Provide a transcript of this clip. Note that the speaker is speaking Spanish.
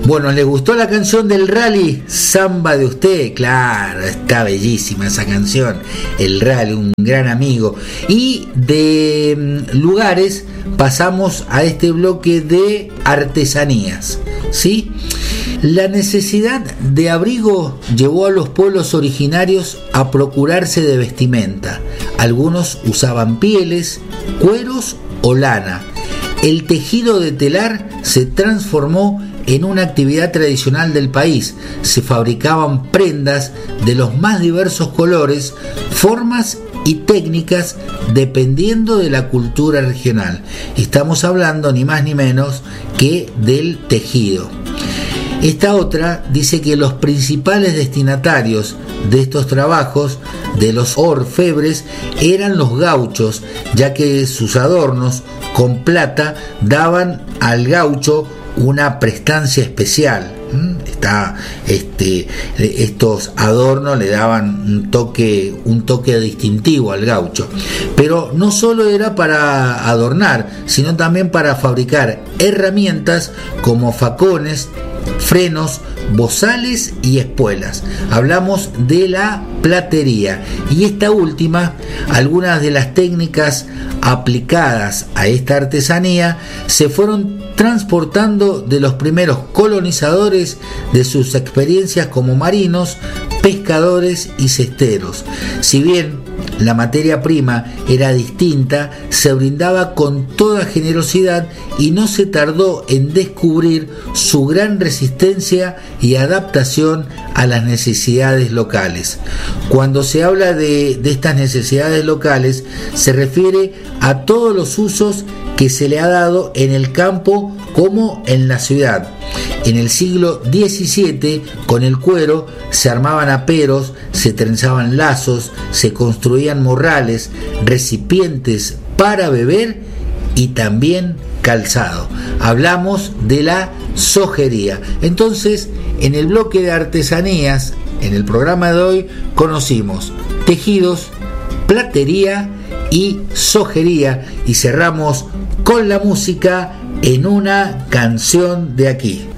Bueno, ¿les gustó la canción del rally? Samba de usted, claro, está bellísima esa canción. El rally, un gran amigo. Y de lugares pasamos a este bloque de artesanías, ¿sí? La necesidad de abrigo llevó a los pueblos originarios a procurarse de vestimenta. Algunos usaban pieles, cueros o lana. El tejido de telar se transformó en una actividad tradicional del país. Se fabricaban prendas de los más diversos colores, formas y técnicas dependiendo de la cultura regional. Estamos hablando ni más ni menos que del tejido. Esta otra dice que los principales destinatarios de estos trabajos de los orfebres eran los gauchos, ya que sus adornos con plata daban al gaucho una prestancia especial. Estos adornos le daban un toque distintivo al gaucho. Pero no solo era para adornar, sino también para fabricar herramientas como facones, frenos, bozales y espuelas. Hablamos de la platería, y esta última, algunas de las técnicas aplicadas a esta artesanía se fueron transportando de los primeros colonizadores de sus experiencias como marinos, pescadores y cesteros. Si bien la materia prima era distinta, se brindaba con toda generosidad y no se tardó en descubrir su gran resistencia y adaptación a las necesidades locales. Cuando se habla de estas necesidades locales, se refiere a todos los usos que se le ha dado en el campo como en la ciudad. En el siglo XVII, con el cuero se armaban aperos, se trenzaban lazos, se construían morrales, recipientes para beber y también calzado. Hablamos de la sojería. Entonces, en el bloque de artesanías, en el programa de hoy, conocimos tejidos, platería y sojería, y cerramos con la música en una canción de aquí.